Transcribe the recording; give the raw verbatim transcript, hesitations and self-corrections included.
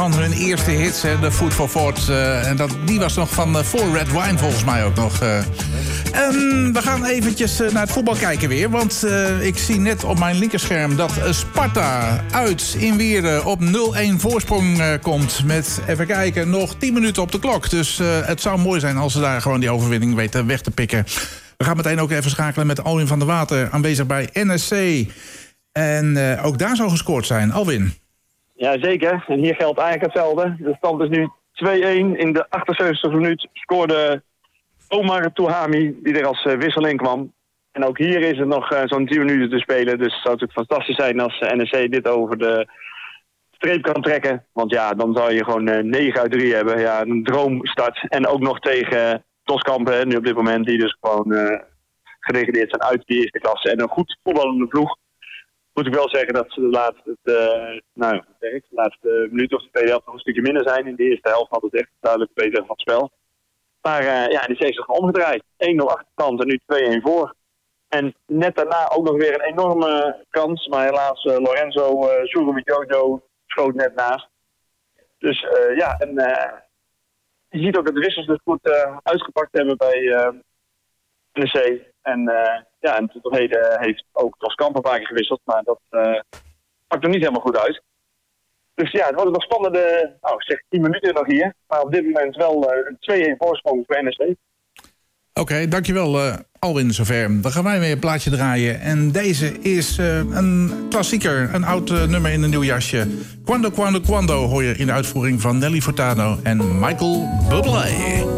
Van hun eerste hits, hè, de Food for Thought. Uh, en dat, die was nog van uh, voor Red Wine volgens mij ook nog. Uh. En we gaan eventjes uh, naar het voetbal kijken weer. Want uh, ik zie net op mijn linkerscherm dat uh, Sparta uit in Weerde op nul-een voorsprong uh, komt. Met, even kijken, nog tien minuten op de klok. Dus uh, het zou mooi zijn als ze daar gewoon die overwinning weten weg te pikken. We gaan meteen ook even schakelen met Alwin van der Water, aanwezig bij N S C. En uh, ook daar zou gescoord zijn. Alwin. Ja, zeker. En hier geldt eigenlijk hetzelfde. De stand is nu twee-een. In de achtenzeventigste minuut scoorde Omar Touhami, die er als uh, wissel in kwam. En ook hier is het nog uh, zo'n tien minuten te spelen. Dus het zou natuurlijk fantastisch zijn als uh, N S C dit over de streep kan trekken. Want ja, dan zou je gewoon uh, negen uit drie hebben. Ja, een droomstart. En ook nog tegen uh, Toskampen, nu op dit moment, die dus gewoon uh, gedegradeerd zijn uit de eerste klasse. En een goed voetballende ploeg. Moet ik wel zeggen dat ze de laatste, uh, nou, de laatste minuut of de tweede helft nog een stukje minder zijn. In de eerste helft had het echt duidelijk beter van het spel. Maar uh, ja, die heeft zich omgedraaid. één-nul achterstand en nu twee-een voor. En net daarna ook nog weer een enorme kans. Maar helaas uh, Lorenzo uh, Surumi Jojo schoot net naast. Dus uh, ja, en uh, je ziet ook dat de wissels dus goed uh, uitgepakt hebben bij uh, N S C. En uh, ja, en tot heden heeft ook Toskamp een paar keer gewisseld, maar dat uh, pakt er niet helemaal goed uit. Dus ja, het wordt nog spannende, nou ik zeg tien minuten nog hier. Maar op dit moment wel uh, een twee-een voorsprong voor N S C. Oké, okay, dankjewel uh, Alwin zover. Dan gaan wij weer een plaatje draaien. En deze is uh, een klassieker, een oud uh, nummer in een nieuw jasje. Quando, Quando, Quando hoor je in de uitvoering van Nelly Furtado en Michael Bublé.